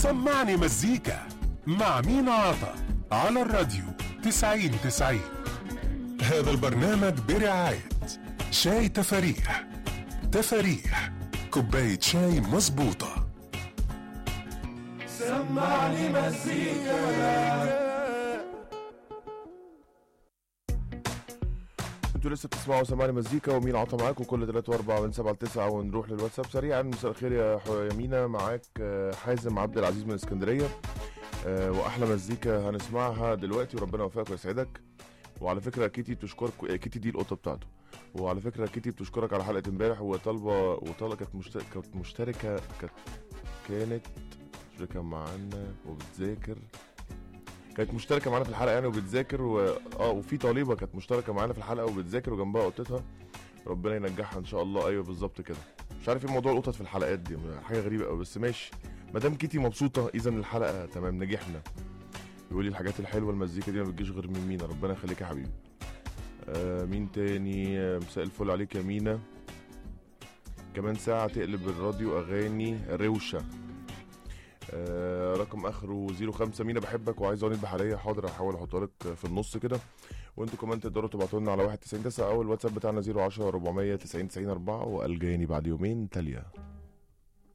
سمعني مزيكا مع مينا عطا على الراديو 90-90. هذا البرنامج برعاية شاي تفاريح. تفاريح كوباية شاي مظبوطة. سمعني مزيكا. انتوا لسه بتسمعوا سمعني مزيكا ومين عطا معاكم كل 3 و4 من 7 ل 9. ونروح للواتساب سريعا. مساء الخير يا مينا، معاك حازم عبد العزيز من اسكندريه. واحلى مزيكا هنسمعها دلوقتي وربنا يوفقك ويسعدك. وعلى فكره كيتي بتشكرك، كيتي دي القطه بتاعته. وعلى فكره كيتي بتشكرك على حلقه امبارح وطالبه كانت مشتركه معانا وبتذاكر. كانت مشتركه معانا في الحلقه يعني وبتذاكر وفي طالبه كانت مشتركه معانا في الحلقه وبتذاكر وجنبها قطتها. ربنا ينجحها ان شاء الله. ايوه بالظبط كده. مش عارف ايه موضوع القطط في الحلقات دي، حاجه غريبه قوي بس ماشي. مدام كيتي مبسوطه اذا الحلقه تمام، نجحنا. يقول لي الحاجات الحلوه المزيكا دي ما بتجيش غير من مينا. ربنا يخليك يا حبيبي. مين تاني؟ مساء الفل عليك يا مينا. كمان ساعه تقلب الراديو اغاني روشه. رقم اخره 05. مينا بحبك وعايز اغنيه بحريه. حاضر هحاول احطها لك في النص كده. وانتوا كمان تقدروا تبعتوا لنا على 199 او الواتساب بتاعنا 010 490 90 4 والجاني بعد يومين تاليه.